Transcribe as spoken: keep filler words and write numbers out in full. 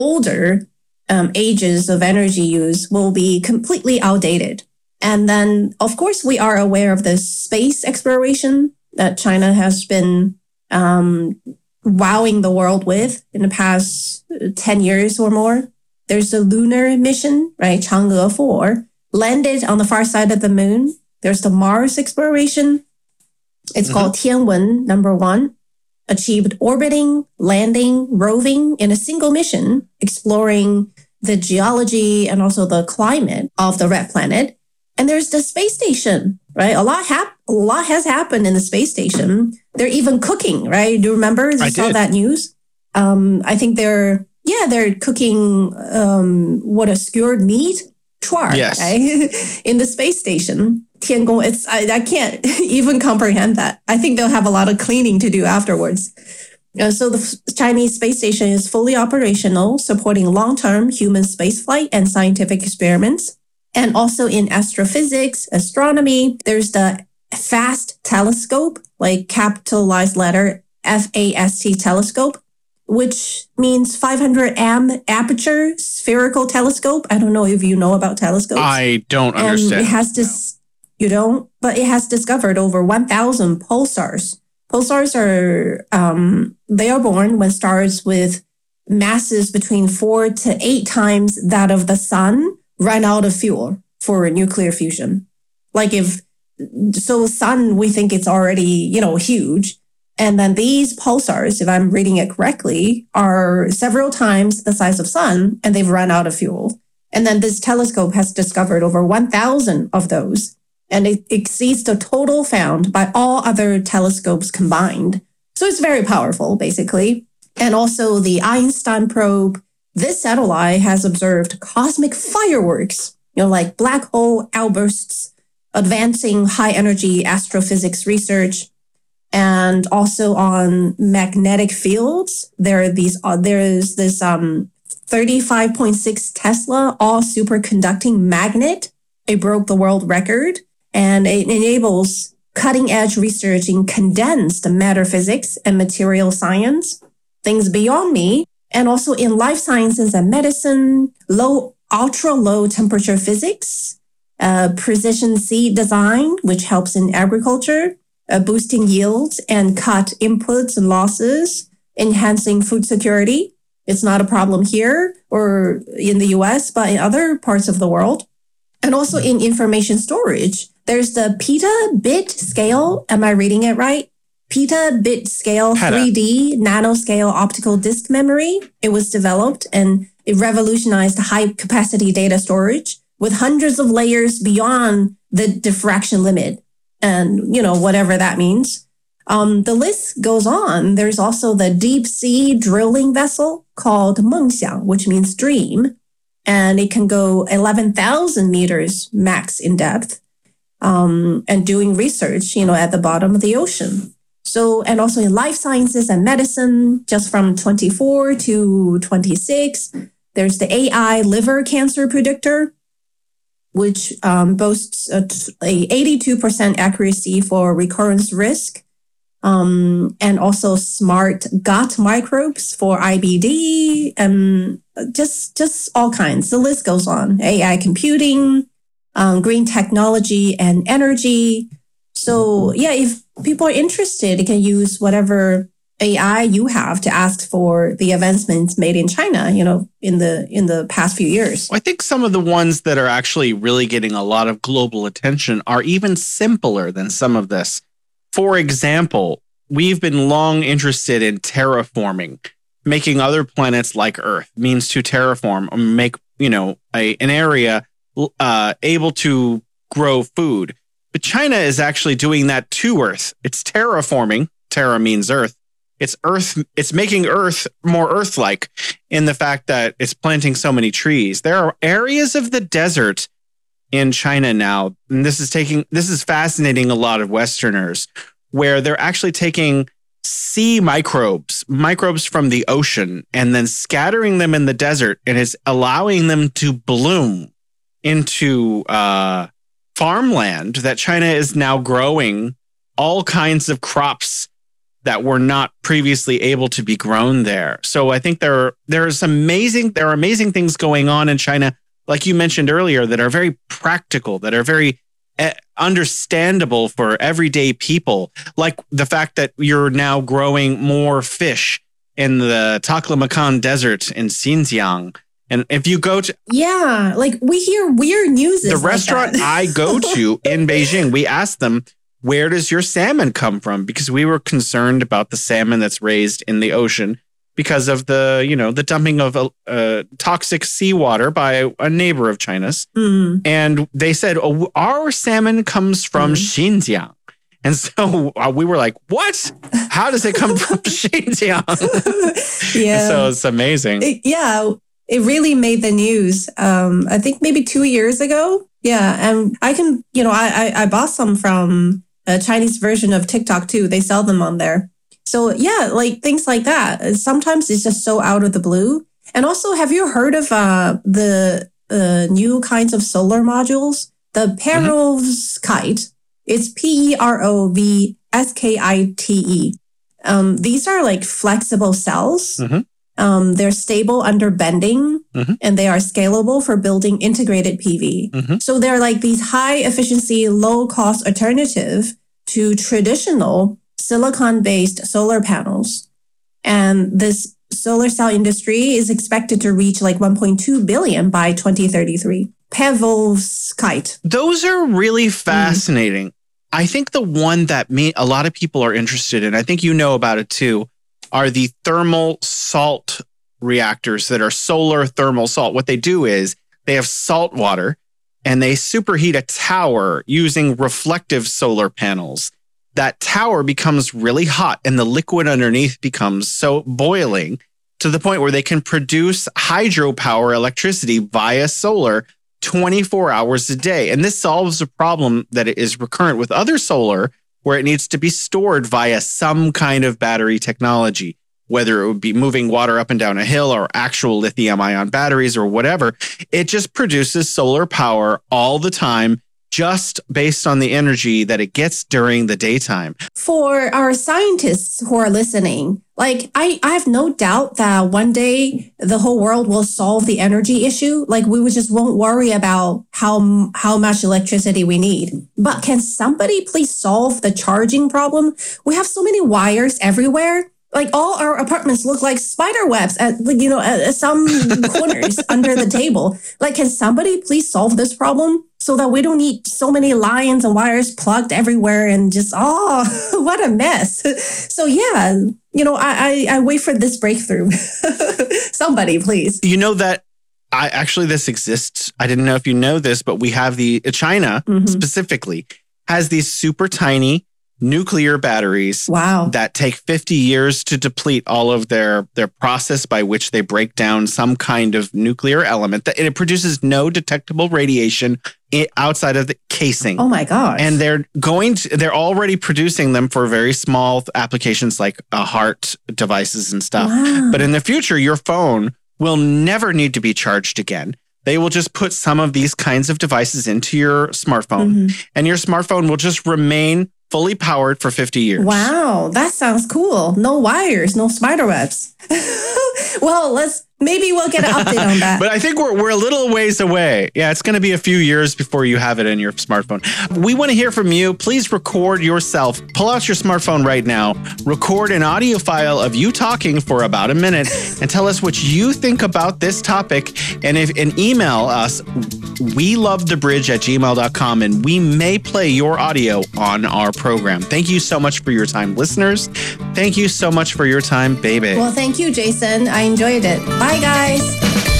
older um, ages of energy use will be completely outdated. And then, of course, we are aware of the space exploration that China has been um, wowing the world with in the past ten years or more. There's the lunar mission, right? Chang'e four, landed on the far side of the moon. There's the Mars exploration. It's mm-hmm. called Tianwen number one, achieved orbiting, landing, roving in a single mission, exploring the geology and also the climate of the red planet. And there's the space station, right? A lot hap- a lot has happened in the space station. They're even cooking, right? Do you remember? You I saw did. that news? Um, I think they're, yeah, they're cooking um, what a skewered meat, chuar, yes. right? in the space station. Tiangong, it's I, I can't even comprehend that. I think they'll have a lot of cleaning to do afterwards. Uh, so the Chinese space station is fully operational, supporting long-term human spaceflight and scientific experiments. And also in astrophysics, astronomy, there's the FAST telescope, like capitalized letter F A S T telescope, which means five hundred amp aperture spherical telescope. I don't know if you know about telescopes. I don't and understand. It has this, no. You don't, but it has discovered over one thousand pulsars. Pulsars are, um, they are born when stars with masses between four to eight times that of the sun run out of fuel for nuclear fusion. Like if, so sun, we think it's already, you know, huge. And then these pulsars, if I'm reading it correctly, are several times the size of sun and they've run out of fuel. And then this telescope has discovered over one thousand of those. And it exceeds the total found by all other telescopes combined. So it's very powerful, basically. And also the Einstein probe, this satellite has observed cosmic fireworks, you know, like black hole outbursts, advancing high energy astrophysics research. And also on magnetic fields, there are these, uh, there's this um, thirty-five point six Tesla all superconducting magnet. It broke the world record. And it enables cutting-edge research in condensed matter physics and material science, things beyond me, and also in life sciences and medicine, low, ultra-low temperature physics, uh, precision seed design, which helps in agriculture, uh, boosting yields and cut inputs and losses, enhancing food security. It's not a problem here or in the U S, but in other parts of the world. And also in information storage. There's the peta-bit scale. Am I reading it right? Peta-bit scale three D nanoscale optical disk memory. It was developed and it revolutionized high-capacity data storage with hundreds of layers beyond the diffraction limit. And, you know, whatever that means. Um, the list goes on. There's also the deep sea drilling vessel called Mengxiang, which means dream. And it can go eleven thousand meters max in depth. Um, and doing research, you know, at the bottom of the ocean. So, and also in life sciences and medicine, just from twenty-four to twenty-six, there's the A I liver cancer predictor, which um, boasts a, a eighty-two percent accuracy for recurrence risk, um, and also smart gut microbes for I B D, and just, just all kinds. The list goes on. A I computing, Um, green technology and energy. So yeah, if people are interested, you can use whatever A I you have to ask for the advancements made in China, you know, in the in the past few years. I think some of the ones that are actually really getting a lot of global attention are even simpler than some of this. For example, we've been long interested in terraforming, making other planets like Earth, means to terraform, or make, you know, a, an area Uh, able to grow food. But China is actually doing that to Earth. It's terraforming. Terra means Earth. It's Earth. It's making Earth more Earth-like in the fact that it's planting so many trees. There are areas of the desert in China now, and this is taking, this is fascinating a lot of Westerners, where they're actually taking sea microbes, microbes from the ocean, and then scattering them in the desert, and it's allowing them to bloom into uh, farmland that China is now growing all kinds of crops that were not previously able to be grown there. So I think there are, there's amazing, there are amazing things going on in China, like you mentioned earlier, that are very practical, that are very uh, understandable for everyday people. Like the fact that you're now growing more fish in the Taklamakan Desert in Xinjiang. And if you go to... Yeah, like we hear weird news. The restaurant like I go to in Beijing, we asked them, where does your salmon come from? Because we were concerned about the salmon that's raised in the ocean because of the, you know, the dumping of uh, uh, toxic seawater by a neighbor of China's. Mm. And they said, oh, our salmon comes from mm. Xinjiang. And so uh, we were like, what? How does it come from Xinjiang? Yeah. So it's amazing. It, yeah. It really made the news. Um, I think maybe two years ago. Yeah. And I can, you know, I, I, I bought some from a Chinese version of TikTok too. They sell them on there. So yeah, like things like that. Sometimes it's just so out of the blue. And also, have you heard of uh, the uh, new kinds of solar modules? The perovskite. Mm-hmm. It's P E R O V S K I T E. Um, these are like flexible cells. Mm-hmm. Um, they're stable under bending, mm-hmm. and they are scalable for building integrated P V. Mm-hmm. So they're like these high efficiency, low cost alternative to traditional silicon based solar panels. And this solar cell industry is expected to reach like one point two billion by twenty thirty-three. Perovskite. Those are really fascinating. Mm. I think the one that me, a lot of people are interested in, I think you know about it too, are the thermal salt reactors that are solar thermal salt. What they do is they have salt water and they superheat a tower using reflective solar panels. That tower becomes really hot and the liquid underneath becomes so boiling to the point where they can produce hydropower electricity via solar twenty-four hours a day. And this solves a problem that is recurrent with other solar, where it needs to be stored via some kind of battery technology, whether it would be moving water up and down a hill or actual lithium ion batteries or whatever. It just produces solar power all the time, just based on the energy that it gets during the daytime. For our scientists who are listening, like I, I have no doubt that one day the whole world will solve the energy issue. Like we would just won't worry about how how much electricity we need. But can somebody please solve the charging problem? We have so many wires everywhere. Like all our apartments look like spider webs at, you know, at some corners under the table. Like, can somebody please solve this problem so that we don't need so many lines and wires plugged everywhere and just, oh, what a mess. So yeah, you know, I, I, I wait for this breakthrough. Somebody, please. You know that I actually, this exists. I didn't know if you know this, but we have the China mm-hmm. specifically has these super tiny nuclear batteries wow. that take fifty years to deplete all of their, their process by which they break down some kind of nuclear element. That it produces no detectable radiation outside of the casing. Oh my gosh. And they're going to, they're already producing them for very small applications like uh, heart devices and stuff. Wow. But in the future, your phone will never need to be charged again. They will just put some of these kinds of devices into your smartphone, mm-hmm. and your smartphone will just remain fully powered for fifty years. Wow, that sounds cool. No wires, no spider webs. Well, let's maybe we'll get an update on that. But I think we're we're a little ways away. Yeah, it's going to be a few years before you have it in your smartphone. We want to hear from you. Please record yourself. Pull out your smartphone right now. Record an audio file of you talking for about a minute and tell us what you think about this topic. And if and email us, we love the bridge at gmail dot com, and we may play your audio on our program. Thank you so much for your time, listeners. Thank you so much for your time, baby. Well, thank you, Jason. I enjoyed it. Bye, guys.